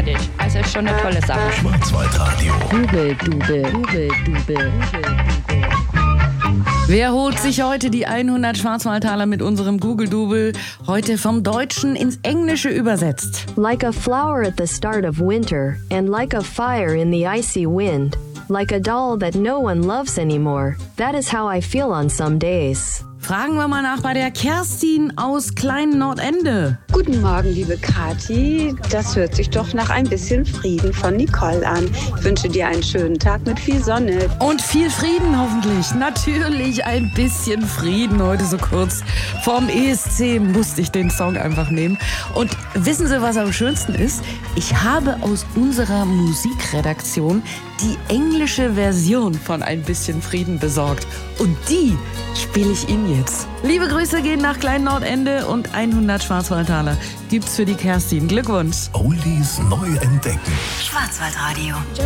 fertig. Also ist schon eine tolle Sache. Schwarzwaldradio. Google-Dube. Wer holt sich heute die 100 Schwarzwaldtaler mit unserem Google-Double? Heute vom Deutschen ins Englische übersetzt. Like a flower at the start of winter, and like a fire in the icy wind, like a doll that no one loves anymore. That is how I feel on some days. Fragen wir mal nach bei der Kerstin aus Klein Nordende. Guten Morgen, liebe Kathi. Das hört sich doch nach ein bisschen Frieden von Nicole an. Ich wünsche dir einen schönen Tag mit viel Sonne. Und viel Frieden hoffentlich. Natürlich ein bisschen Frieden. Heute so kurz vorm ESC musste ich den Song einfach nehmen. Und wissen Sie, was am schönsten ist? Ich habe aus unserer Musikredaktion die englische Version von Ein bisschen Frieden besorgt. Und die spiele ich Ihnen jetzt. Liebe Grüße gehen nach Klein Nordende und 100 Schwarzwaldtaler gibt's für die Kerstin. Glückwunsch. Oldies neu entdecken. Schwarzwaldradio.